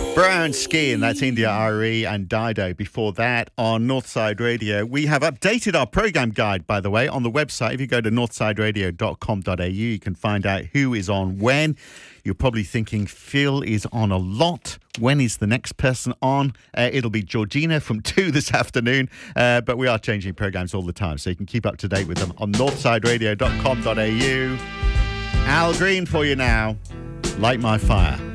Brown Skin, that's India Ari and Dido. Before that, on Northside Radio, we have updated our program guide, by the way, on the website. If you go to northsideradio.com.au, you can find out who is on when. You're probably thinking, Phil is on a lot. When is the next person on? It'll be Georgina from 2 this afternoon. But we are changing programs all the time, so you can keep up to date with them on northsideradio.com.au. Al Green for you now. Light My Fire.